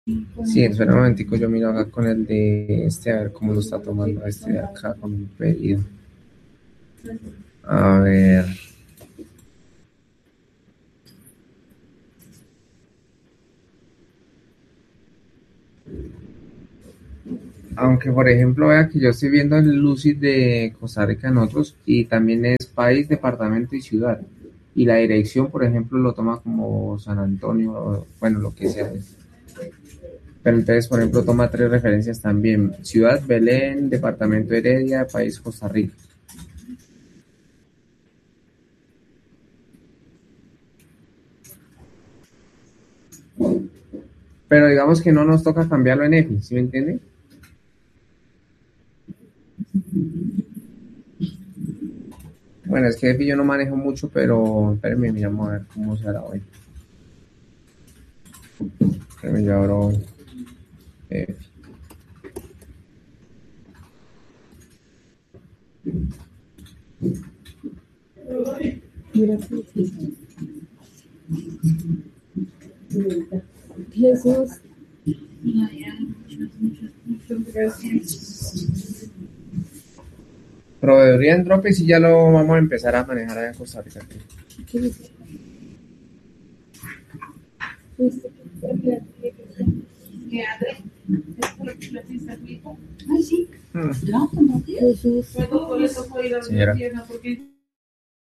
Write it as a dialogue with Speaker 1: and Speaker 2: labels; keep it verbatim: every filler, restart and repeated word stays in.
Speaker 1: Sí, espera un momentico, yo miro acá con el de este, a ver cómo lo está tomando este de acá con el pedido. A ver. Aunque, por ejemplo, vea que yo estoy viendo el Lucid de Costa Rica en otros y también es país, departamento y ciudad. Y la dirección, por ejemplo, lo toma como San Antonio, bueno, lo que sea. Pero entonces, por ejemplo, toma tres referencias también. Ciudad, Belén, departamento Heredia, país, Costa Rica. Pero digamos que no nos toca cambiarlo en F I, ¿sí me entiende? Bueno, es que F I yo no manejo mucho, pero espérenme, miramos a ver cómo será hoy. Espérenme, yo abro F I.
Speaker 2: Mira, Jesús. Muchas gracias.
Speaker 1: Proveeduría en Dropbox y ya lo vamos a empezar a manejar allá en Costa Rica.
Speaker 2: ¿Qué dice? Dice que
Speaker 1: Hmm.
Speaker 2: Jesús.
Speaker 1: Señora.